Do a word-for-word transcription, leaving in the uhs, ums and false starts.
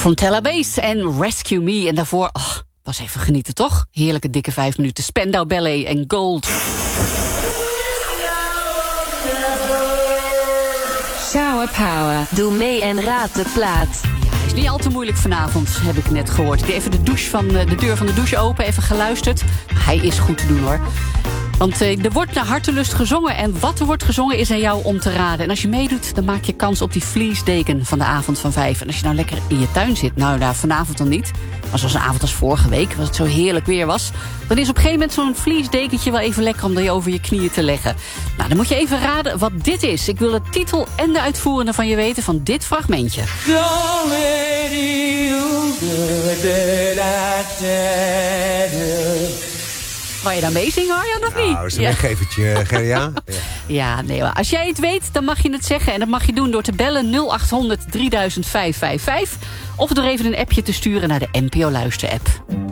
Fontella Bass en Rescue Me. En daarvoor, oh, was even genieten toch? Heerlijke dikke vijf minuten. Spandau Ballet en Gold. Shower Power. Doe mee en raad de plaat. Ja, is niet al te moeilijk vanavond, heb ik net gehoord. Ik heb even de, douche van, de deur van de douche open, even geluisterd. Hij is goed te doen hoor. Want eh, er wordt naar hartelust gezongen. En wat er wordt gezongen is aan jou om te raden. En als je meedoet, dan maak je kans op die vliesdeken van de avond van vijf. En als je nou lekker in je tuin zit, nou daar vanavond dan niet. Maar zoals een avond als vorige week, was het zo heerlijk weer was. Dan is op een gegeven moment zo'n vliesdekentje wel even lekker om die over je knieën te leggen. Nou, dan moet je even raden wat dit is. Ik wil de titel en de uitvoerende van je weten van dit fragmentje. Wou je dan meezingen, Arjan, of niet? Nou, is een weggevertje, Gerja. Ja. Ja, nee, maar als jij het weet, dan mag je het zeggen. En dat mag je doen door te bellen nul acht honderd drieduizend vijfhonderdvijfenvijftig. Of door even een appje te sturen naar de N P O Luister-app.